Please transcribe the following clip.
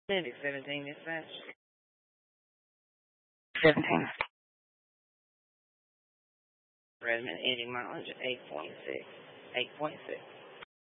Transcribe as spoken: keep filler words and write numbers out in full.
Medic seventeen dispatch. seventeen. Redmond ending mileage eight point six. eight point six.